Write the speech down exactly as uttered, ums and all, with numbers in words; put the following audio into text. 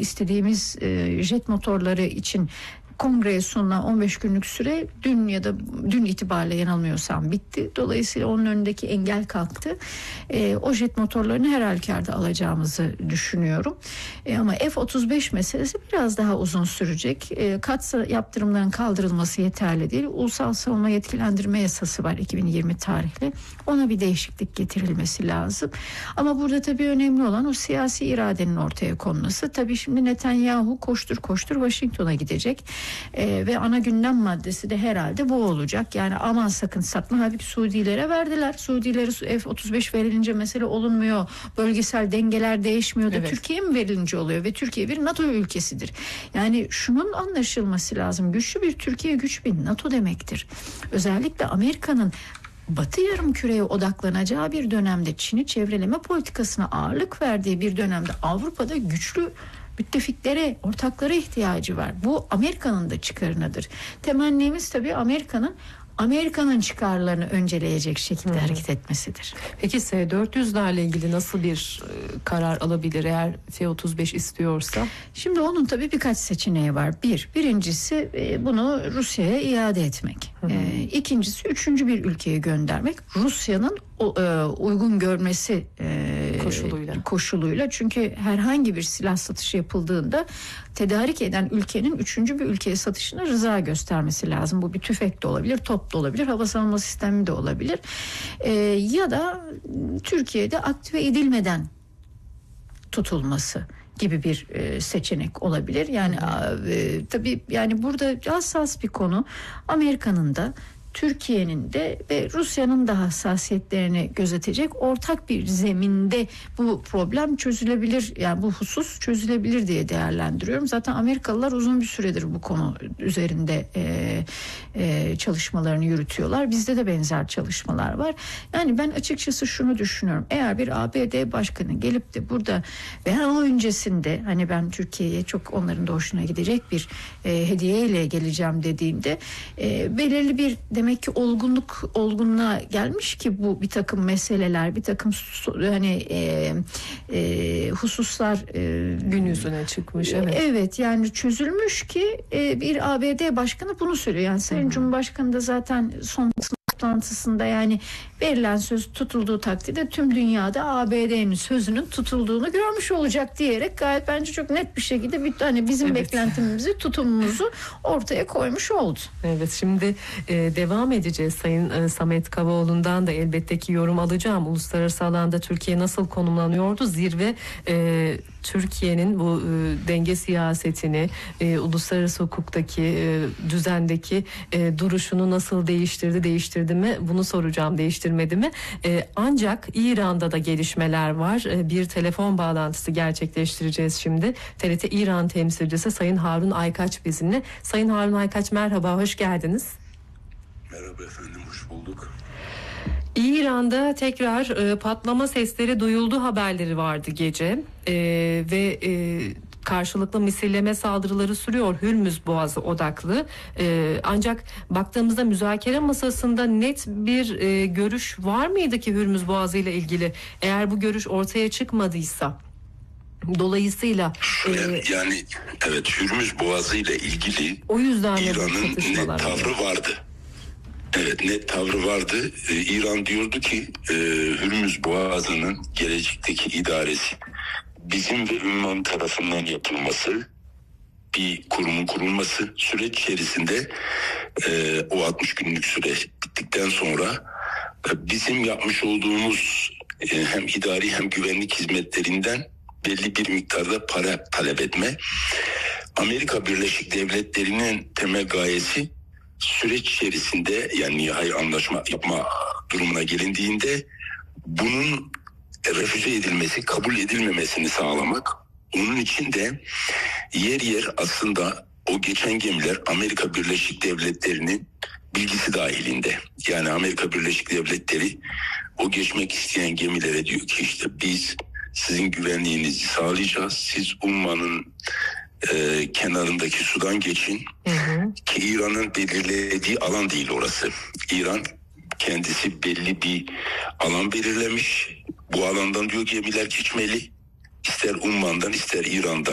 istediğimiz e, jet motorları için kongreye sunulan on beş günlük süre dün ya da dün itibariyle yanılmıyorsam bitti. Dolayısıyla onun önündeki engel kalktı. E, o jet motorlarını her halükarda alacağımızı düşünüyorum. E, ama F otuz beş meselesi biraz daha uzun sürecek. E, katsa yaptırımların kaldırılması yeterli değil. Ulusal Savunma Yetkilendirme Yasası var iki bin yirmi tarihli. Ona bir değişiklik getirilmesi lazım. Ama burada tabii önemli olan o siyasi iradenin ortaya konması. Tabii şimdi Netanyahu koştur koştur Washington'a gidecek. Ee, ve ana gündem maddesi de herhalde bu olacak. Yani aman sakın satma. Halbuki Suudilere verdiler. Suudilere F otuz beş verilince mesele olunmuyor. Bölgesel dengeler değişmiyor da evet. Türkiye mi verilince oluyor ve Türkiye bir NATO ülkesidir. Yani şunun anlaşılması lazım. Güçlü bir Türkiye, güç bir NATO demektir. Özellikle Amerika'nın Batı yarımküreye odaklanacağı bir dönemde, Çin'i çevreleme politikasına ağırlık verdiği bir dönemde Avrupa'da güçlü müttefiklere, ortaklara ihtiyacı var. Bu Amerika'nın da çıkarınadır. Temennimiz tabii Amerika'nın Amerika'nın çıkarlarını önceleyecek şekilde hmm. hareket etmesidir. Peki S dört yüzlerle ilgili nasıl bir e, karar alabilir eğer F otuz beş istiyorsa? Şimdi onun tabii birkaç seçeneği var. Bir, birincisi e, bunu Rusya'ya iade etmek. Hmm. E, ikincisi üçüncü bir ülkeye göndermek. Rusya'nın o, e, uygun görmesi e, koşuluyla. koşuluyla. Çünkü herhangi bir silah satışı yapıldığında tedarik eden ülkenin üçüncü bir ülkeye satışına rıza göstermesi lazım. Bu bir tüfek de olabilir, top da olabilir, hava savunma sistemi de olabilir. Ee, ya da Türkiye'de aktive edilmeden tutulması gibi bir e, seçenek olabilir. Yani e, tabii yani burada hassas bir konu. Amerika'nın da Türkiye'nin de ve Rusya'nın da hassasiyetlerini gözetecek ortak bir zeminde bu problem çözülebilir, yani bu husus çözülebilir diye değerlendiriyorum. Zaten Amerikalılar uzun bir süredir bu konu üzerinde e, e, çalışmalarını yürütüyorlar. Bizde de benzer çalışmalar var. Yani ben açıkçası şunu düşünüyorum. Eğer bir A B D başkanı gelip de burada veya o öncesinde hani ben Türkiye'ye çok onların da hoşuna gidecek bir e, hediyeyle geleceğim dediğinde e, belirli bir demek ki olgunluk olgunluğa gelmiş ki bu bir takım meseleler, bir takım hani e, e, hususlar e, gün yüzüne çıkmış. Evet. Evet yani çözülmüş ki e, bir A B D başkanı bunu söylüyor. Yani Sayın Hı-hı. Cumhurbaşkanı da zaten son toplantısında yani verilen söz tutulduğu takdirde tüm dünyada A B D'nin sözünün tutulduğunu görmüş olacak diyerek gayet bence çok net bir şekilde bir hani bizim evet. beklentimizi, tutumumuzu ortaya koymuş oldu. Evet, şimdi e, devam edeceğiz. Sayın e, Samet Kavaoğlu'ndan da elbette ki yorum alacağım. Uluslararası alanda Türkiye nasıl konumlanıyordu? Zirve e, Türkiye'nin bu e, denge siyasetini, e, uluslararası hukuktaki e, düzendeki e, duruşunu nasıl değiştirdi, değiştirdi mi? Bunu soracağım, değiştirmedi mi? E, ancak İran'da da gelişmeler var. E, bir telefon bağlantısı gerçekleştireceğiz şimdi. T R T İran temsilcisi Sayın Harun Aykaç bizimle. Sayın Harun Aykaç merhaba, hoş geldiniz. Merhaba efendim, hoş bulduk. İran'da tekrar e, patlama sesleri duyuldu haberleri vardı gece e, ve e, karşılıklı misilleme saldırıları sürüyor Hürmüz Boğazı odaklı. E, ancak baktığımızda müzakere masasında net bir e, görüş var mıydı ki Hürmüz Boğazı ile ilgili? Eğer bu görüş ortaya çıkmadıysa, dolayısıyla Şöyle, e, yani evet Hürmüz Boğazı ile ilgili o yüzden İran'ın net tavrı vardı. Evet, net tavrı vardı. Ee, İran diyordu ki e, Hürmüz Boğazı'nın gelecekteki idaresi bizim ve Ümman tarafından yapılması, bir kurumun kurulması süreç içerisinde e, o altmış günlük süre bittikten sonra e, bizim yapmış olduğumuz e, hem idari hem güvenlik hizmetlerinden belli bir miktarda para talep etme. Amerika Birleşik Devletleri'nin temel gayesi süreç içerisinde yani nihai anlaşma yapma durumuna gelindiğinde bunun refüze edilmesi, kabul edilmemesini sağlamak. Onun için de yer yer aslında o geçen gemiler Amerika Birleşik Devletleri'nin bilgisi dahilinde. Yani Amerika Birleşik Devletleri o geçmek isteyen gemilere diyor ki işte biz sizin güvenliğinizi sağlayacağız. Siz Umman'ın e, kenarındaki sudan geçin. Hı hı. Ki İran'ın belirlediği alan değil orası. İran kendisi belli bir alan belirlemiş. Bu alandan diyor gemiler geçmeli. İster Umman'dan ister İran'dan.